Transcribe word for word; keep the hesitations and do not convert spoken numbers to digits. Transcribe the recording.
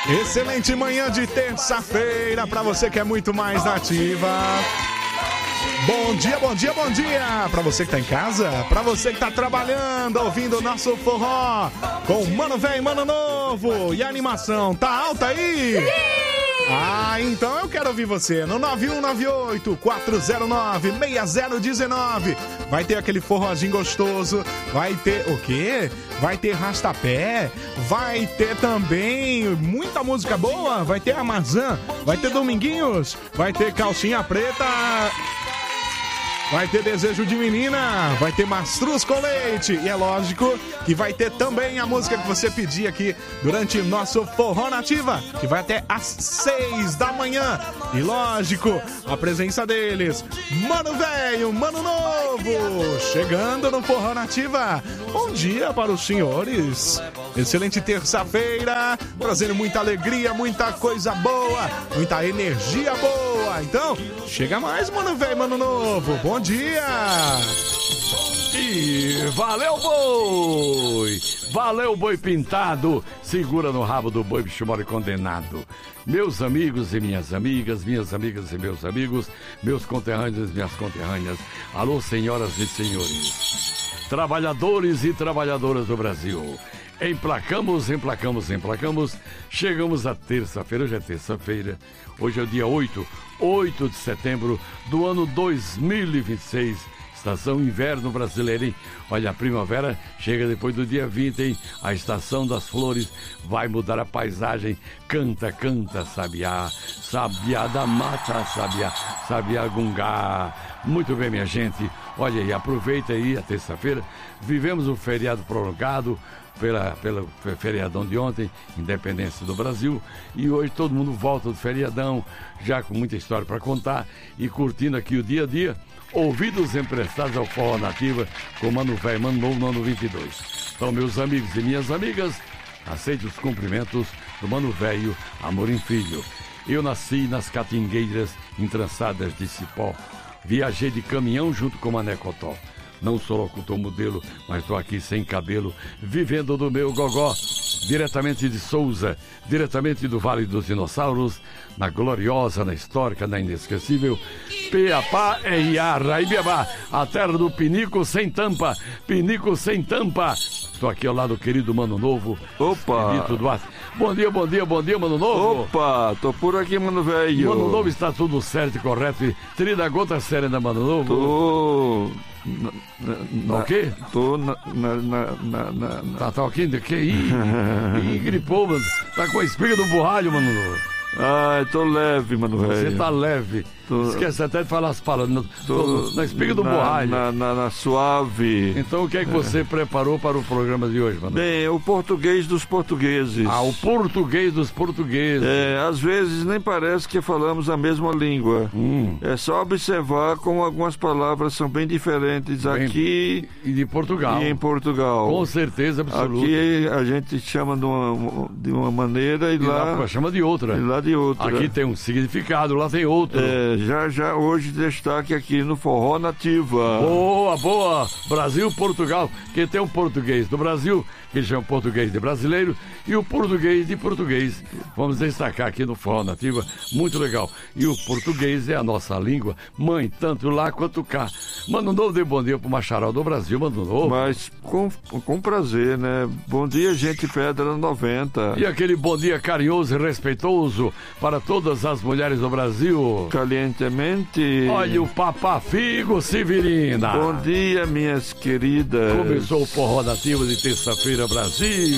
Excelente manhã de terça-feira para você que é muito mais nativa. Bom dia, bom dia, bom dia para você que tá em casa, para você que tá trabalhando, ouvindo o nosso forró com Mano Velho, Mano Novo. E a animação tá alta aí? Sim! Ah, então eu quero ouvir você no nove um nove oito, quatro zero nove, seis zero um nove. Vai ter aquele forrozinho gostoso, vai ter o quê? Vai ter rastapé, vai ter também muita música boa, vai ter Amazã, vai ter Dominguinhos, vai ter Calcinha Preta, vai ter Desejo de Menina, vai ter Mastruz com Leite. E é lógico que vai ter também a música que você pedir aqui durante nosso Forró Nativa, que vai até às seis da manhã. E lógico, a presença deles, Mano Velho, Mano Novo, chegando no Forró Nativa. Bom dia para os senhores. Excelente terça-feira, trazendo muita alegria, muita coisa boa, muita energia boa. Então, chega mais, Mano Velho, Mano Novo. Bom dia! E valeu, boi! Valeu, boi pintado! Segura no rabo do boi, bicho mole condenado. Meus amigos e minhas amigas, minhas amigas e meus amigos, meus conterrâneos e minhas conterrâneas. Alô, senhoras e senhores. Trabalhadores e trabalhadoras do Brasil. Emplacamos, emplacamos, emplacamos. Chegamos à terça-feira, hoje é terça-feira. Hoje é o dia oito, oito de setembro do ano dois mil e vinte e seis. Estação Inverno Brasileira, hein? Olha, a primavera chega depois do dia vinte, hein? A estação das flores vai mudar a paisagem. Canta, canta, sabiá. Sabiá da mata, sabiá. Sabiá gungá. Muito bem, minha gente. Olha aí, aproveita aí a terça-feira. Vivemos um feriado prolongado pela, pelo feriadão de ontem, Independência do Brasil. E hoje todo mundo volta do feriadão, já com muita história para contar e curtindo aqui o dia a dia. Ouvidos emprestados ao Forró Nativa com Mano Velho, Mano Novo no ano vinte e dois. Então, meus amigos e minhas amigas, aceite os cumprimentos do Mano Velho Amorim Filho. Eu nasci nas catingueiras entrançadas de cipó. Viajei de caminhão junto com Mané Cotó. Não sou locutor modelo, mas estou aqui sem cabelo, vivendo do meu gogó. Diretamente de Souza, diretamente do Vale dos Dinossauros, na gloriosa, na histórica, na inesquecível Piapá, R A, Raibiabá, a terra do pinico sem tampa, pinico sem tampa. Estou aqui ao lado do querido Mano Novo. Opa! Duarte. Bom dia, bom dia, bom dia, Mano Novo. Opa, tô por aqui, Mano Velho. Mano Novo, está tudo certo e correto. Trinta gota serena, Mano Novo. Tô... Na, na, o quê? Tô na... na, na, na, na... Tá, tá ok? Que Ih, Ih, gripou, mano. Tá com a espiga do borralho, Mano Novo. Ai, tô leve, Mano Velho. Você tá leve. Tô... Esquece até de falar as palavras. Tô... Na espiga do na, borralho. Na, na, na suave. Então o que é que você é. preparou para o programa de hoje, Mano? Bem, o português dos portugueses. Ah, o português dos portugueses. É, às vezes nem parece que falamos a mesma língua. Hum. É só observar como algumas palavras são bem diferentes bem... aqui e de Portugal. E em Portugal. Com certeza absoluta. Aqui a gente chama de uma, de uma maneira e, e lá, lá chama de outra. E lá de outra. Aqui tem um significado, lá tem outro. É, já já hoje destaque aqui no Forró Nativa. Boa, boa! Brasil, Portugal, que tem um português do Brasil, que chama português de brasileiro, e o português de português. Vamos destacar aqui no Forró Nativa, muito legal. E o português é a nossa língua mãe, tanto lá quanto cá. Mano Novo, dê bom dia pro Macharal do Brasil, Mano Novo. Mas com, com prazer, né? Bom dia, gente Pedra noventa. E aquele bom dia carinhoso e respeitoso para todas as mulheres do Brasil. Calientemente. Olha o Papafigo Severina. Bom dia, minhas queridas. Começou o Forró Nativa de terça-feira, Brasil.